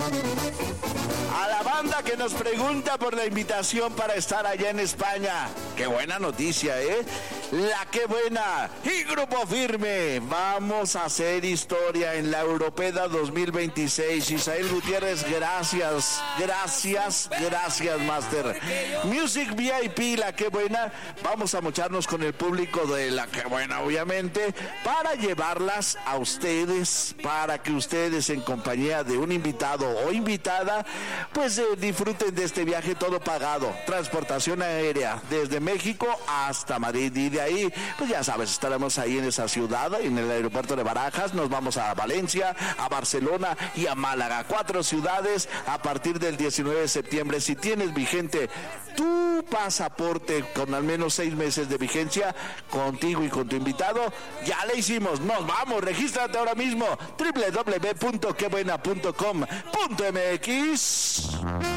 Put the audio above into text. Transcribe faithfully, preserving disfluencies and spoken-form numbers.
A la banda que nos pregunta por la invitación para estar allá en España. Qué buena noticia, ¿eh? La que buena. Y Grupo Firme. Vamos a hacer historia en la Europeda dos mil veintiséis. Isael Gutiérrez, gracias. Gracias, gracias, Master. Music V I P, la que buena. Vamos a mocharnos con el público de la que buena, obviamente, para llevarlas a ustedes, para que ustedes en compañía de un invitado o invitada, pues eh, disfruten de este viaje todo pagado. Transportación aérea desde México hasta Madrid, y de ahí, pues ya sabes, estaremos ahí en esa ciudad, en el aeropuerto de Barajas. Nos vamos a Valencia, a Barcelona y a Málaga. Cuatro ciudades a partir del diecinueve de septiembre. Si tienes vigente tu pasaporte con al menos seis meses de vigencia, contigo y con tu invitado, ya le hicimos. Nos vamos, regístrate ahora mismo. doble u doble u doble u punto que buena punto com punto m x.